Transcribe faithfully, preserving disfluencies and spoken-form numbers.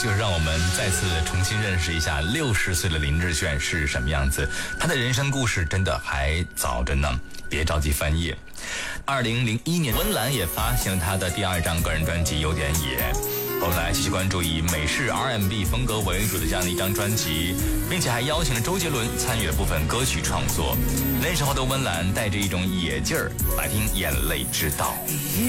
就是让我们再次重新认识一下六十岁的林志炫是什么样子。他的人生故事真的还早着呢，别着急翻页。二零零一年，温岚也发行了他的第二张个人专辑《有点野》。我们来继续关注以美式 R and B 风格为主的这样的一张专辑，并且还邀请了周杰伦参与了部分歌曲创作。那时候的温岚带着一种野劲儿来听《眼泪之道》。